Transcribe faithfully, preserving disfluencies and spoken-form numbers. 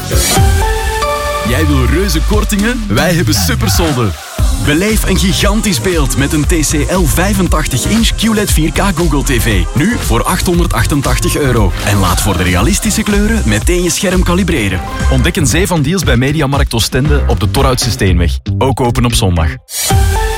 Jij wil reuze kortingen? Wij hebben supersolden. Beleef een gigantisch beeld met een T C L vijfentachtig inch Q L E D vier K Google T V. Nu voor achthonderdachtentachtig euro. En laat voor de realistische kleuren meteen je scherm kalibreren. Ontdek een zee van deals bij Mediamarkt Oostende op de Torhoutse Steenweg. Ook open op zondag.